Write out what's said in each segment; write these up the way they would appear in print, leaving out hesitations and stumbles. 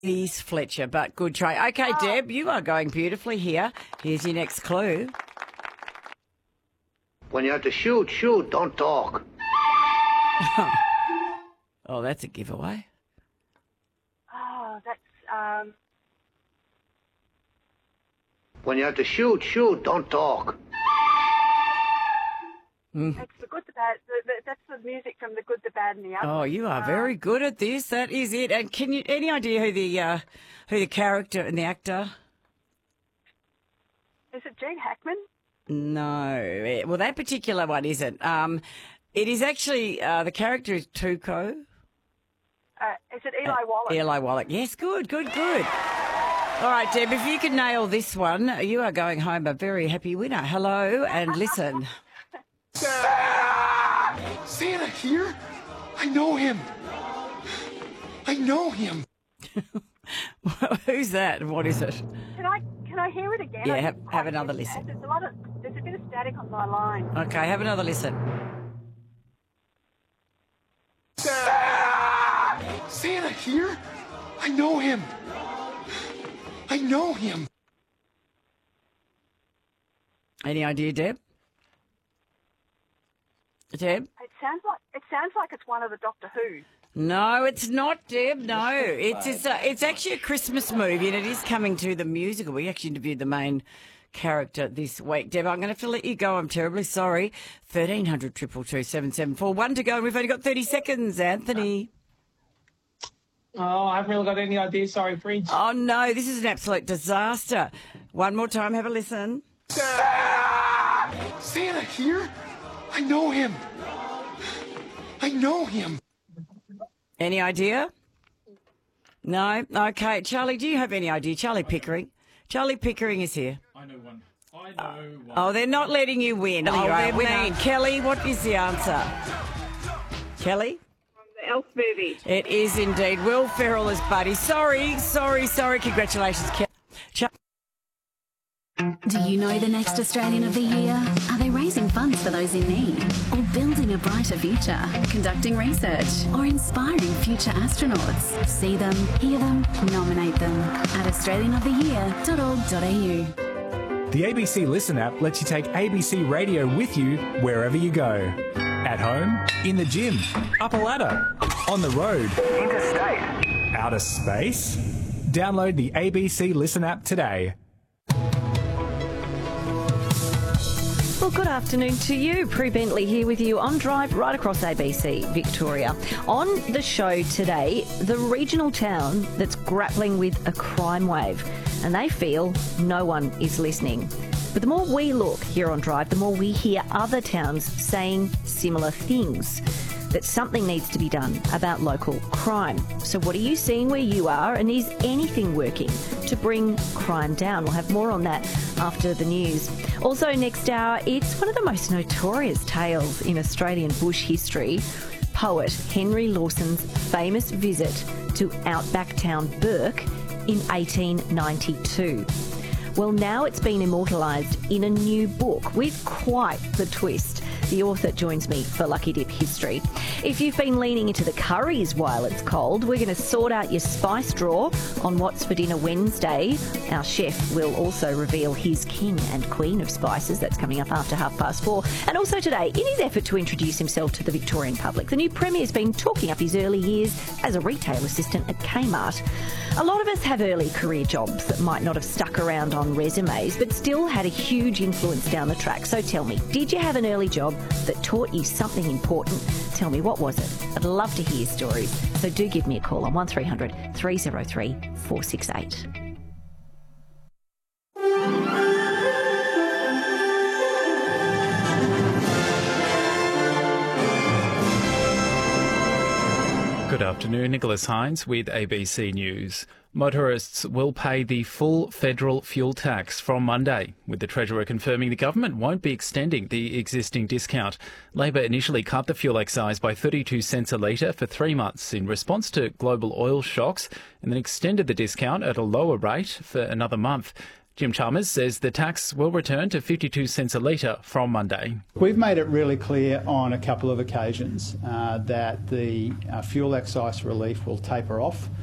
Heath Fletcher, but good try. Okay, Deb, you are going beautifully here. Here's your next clue. When you have to shoot, don't talk. Oh, that's a giveaway. Oh, that's When you have to shoot, don't talk. it's the good, the bad. That's the music from The Good, the Bad, and the Ugly. Oh, you are very good at this. That is it. And can you any idea who the character and the actor? Is it Gene Hackman? No. Well, that particular one isn't. It is actually the character is Tuco. Is it Eli Wallach? Eli Wallach. Yes, good. All right, Deb, if you can nail this one, you are going home a very happy winner. Hello, and listen. Santa here? I know him. Who's that? What is it? Can I hear it again? Yeah, have another listen. There's a bit of static on my line. Okay, have another listen. Santa here? I know him. Any idea, Deb? Deb? It sounds like it's one of the Doctor Who's. No, it's not, Deb. No, it's actually a Christmas movie, and it is coming to the musical. We actually interviewed the main character this week. Deb, I'm going to have to let you go. I'm terribly sorry. 1300 222 774. One to go, and we've only got 30 seconds. Anthony. Oh, I haven't really got any idea. Sorry, Fridge. Oh, no, this is an absolute disaster. One more time. Have a listen. Santa here? I know him. Any idea? No? Okay. Charlie, do you have any idea? Charlie Pickering. Charlie Pickering is here. I know one. Oh, they're not letting you win. Oh, they're mean. Kelly, what is the answer? Kelly? From the Elf movie. It is indeed. Will Ferrell as Buddy. Sorry. Congratulations, Kelly. Do you know the next Australian of the Year? Are they raising funds for those in need? Or building a brighter future? Conducting research? Or inspiring future astronauts? See them, hear them, nominate them at australianoftheyear.org.au. The ABC Listen app lets you take ABC Radio with you wherever you go. At home, in the gym, up a ladder, on the road, interstate, outer space. Download the ABC Listen app today. Well, good afternoon to you. Prue Bentley here with you on Drive right across ABC Victoria. On the show today, the regional town that's grappling with a crime wave, and they feel no one is listening. But the more we look here on Drive, the more we hear other towns saying similar things, that something needs to be done about local crime. So what are you seeing where you are, and is anything working to bring crime down? We'll have more on that after the news. Also next hour, it's one of the most notorious tales in Australian bush history. Poet Henry Lawson's famous visit to outback town Bourke in 1892. Well, now it's been immortalised in a new book with quite the twist. The author joins me for Lucky Dip history. If you've been leaning into the curries while it's cold, we're going to sort out your spice drawer on What's for Dinner Wednesday. Our chef will also reveal his king and queen of spices. That's coming up after 4:30. And also today, in his effort to introduce himself to the Victorian public, the new Premier's been talking up his early years as a retail assistant at Kmart. A lot of us have early career jobs that might not have stuck around on resumes, but still had a huge influence down the track. So tell me, did you have an early job that taught you something important? Tell me, what was it? I'd love to hear stories. So do give me a call on 1300 303 468. Good afternoon, Nicholas Hines with ABC News. Motorists will pay the full federal fuel tax from Monday, with the Treasurer confirming the government won't be extending the existing discount. Labor initially cut the fuel excise by 32 cents a litre for 3 months in response to global oil shocks, and then extended the discount at a lower rate for another month. Jim Chalmers says the tax will return to 52 cents a litre from Monday. We've made it really clear on a couple of occasions that the fuel excise relief will taper off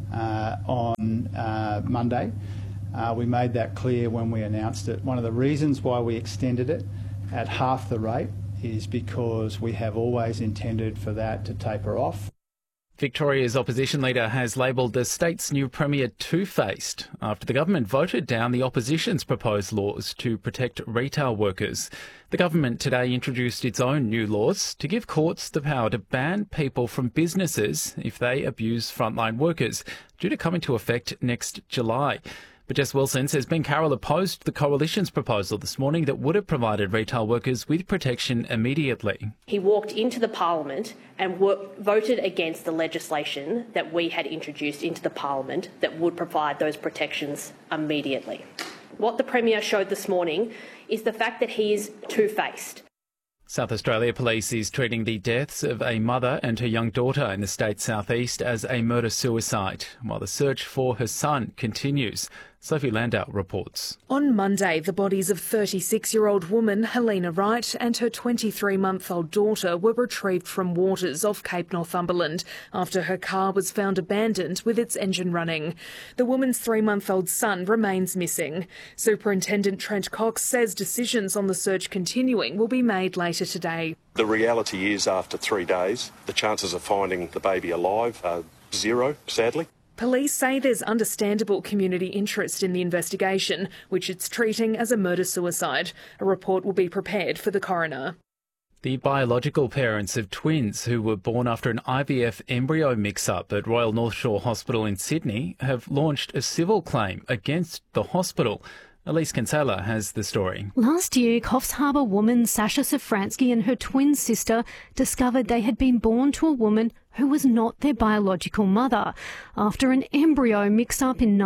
on Monday. We made that clear when we announced it. One of the reasons why we extended it at half the rate is because we have always intended for that to taper off. Victoria's opposition leader has labelled the state's new premier two-faced after the government voted down the opposition's proposed laws to protect retail workers. The government today introduced its own new laws to give courts the power to ban people from businesses if they abuse frontline workers, due to come into effect next July. But Jess Wilson says Ben Carroll opposed the Coalition's proposal this morning that would have provided retail workers with protection immediately. He walked into the Parliament and voted against the legislation that we had introduced into the Parliament that would provide those protections immediately. What the Premier showed this morning is the fact that he is two-faced. South Australia Police is treating the deaths of a mother and her young daughter in the state's southeast as a murder-suicide, while the search for her son continues. Sophie Landau reports. On Monday, the bodies of 36-year-old woman Helena Wright and her 23-month-old daughter were retrieved from waters off Cape Northumberland after her car was found abandoned with its engine running. The woman's 3-month-old son remains missing. Superintendent Trent Cox says decisions on the search continuing will be made later today. The reality is, after 3 days, the chances of finding the baby alive are zero, sadly. Police say there's understandable community interest in the investigation, which it's treating as a murder-suicide. A report will be prepared for the coroner. The biological parents of twins who were born after an IVF embryo mix-up at Royal North Shore Hospital in Sydney have launched a civil claim against the hospital. Elise Kinsella has the story. Last year, Coffs Harbour woman Sasha Safransky and her twin sister discovered they had been born to a woman who was not their biological mother after an embryo mix-up in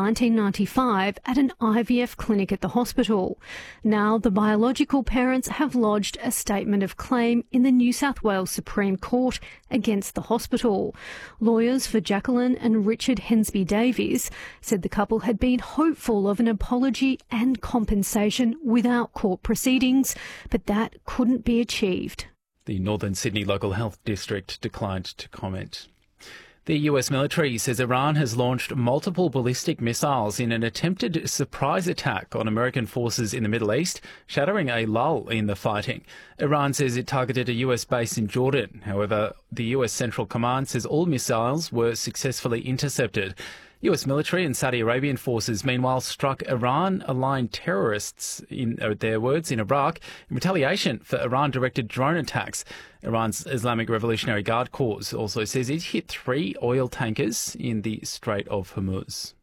1995 at an IVF clinic at the hospital. Now the biological parents have lodged a statement of claim in the New South Wales Supreme Court against the hospital. Lawyers for Jacqueline and Richard Hensby Davies said the couple had been hopeful of an apology and compensation without court proceedings, but that couldn't be achieved. The Northern Sydney Local Health District declined to comment. The US military says Iran has launched multiple ballistic missiles in an attempted surprise attack on American forces in the Middle East, shattering a lull in the fighting. Iran says it targeted a US base in Jordan. However, the US Central Command says all missiles were successfully intercepted. US military and Saudi Arabian forces, meanwhile, struck Iran-aligned terrorists, in their words, in Iraq in retaliation for Iran-directed drone attacks. Iran's Islamic Revolutionary Guard Corps also says it hit 3 oil tankers in the Strait of Hormuz.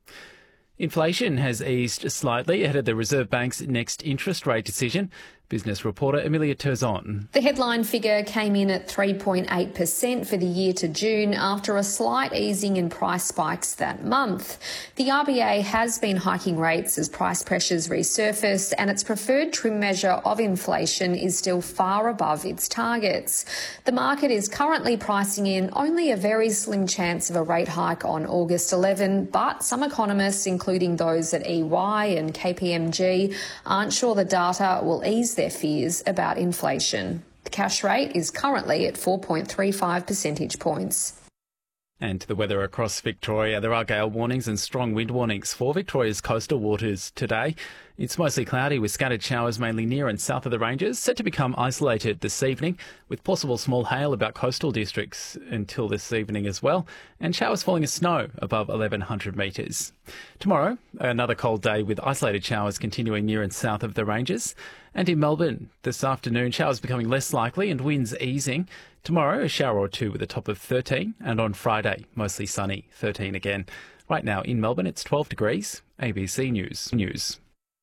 Inflation has eased slightly ahead of the Reserve Bank's next interest rate decision. Business reporter Amelia Terzon. The headline figure came in at 3.8% for the year to June after a slight easing in price spikes that month. The RBA has been hiking rates as price pressures resurface, and its preferred trim measure of inflation is still far above its targets. The market is currently pricing in only a very slim chance of a rate hike on August 11, but some economists, including those at EY and KPMG, aren't sure the data will ease their fears about inflation. The cash rate is currently at 4.35 percentage points. And the weather across Victoria. There are gale warnings and strong wind warnings for Victoria's coastal waters today. It's mostly cloudy with scattered showers mainly near and south of the ranges, set to become isolated this evening, with possible small hail about coastal districts until this evening as well, and showers falling as snow above 1,100 metres. Tomorrow, another cold day with isolated showers continuing near and south of the ranges. And in Melbourne, this afternoon, showers becoming less likely and winds easing. Tomorrow, a shower or two with a top of 13, and on Friday, mostly sunny, 13 again. Right now in Melbourne, it's 12 degrees. ABC News.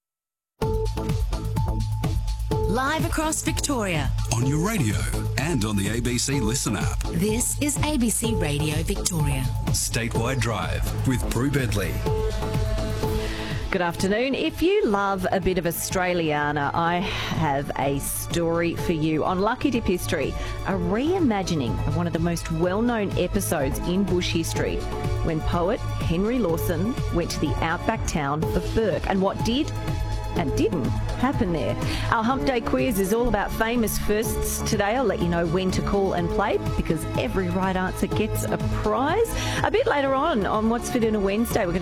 Live across Victoria. On your radio and on the ABC Listen app. This is ABC Radio Victoria. Statewide Drive with Prue Bentley. Good afternoon. If you love a bit of Australiana, I have a story for you on Lucky Dip History, a reimagining of one of the most well-known episodes in bush history, when poet Henry Lawson went to the outback town of Bourke. And what did? and didn't happen there. Our Hump Day quiz is all about famous firsts today. I'll let you know when to call and play because every right answer gets a prize. A bit later on What's Fit in a Wednesday, we're going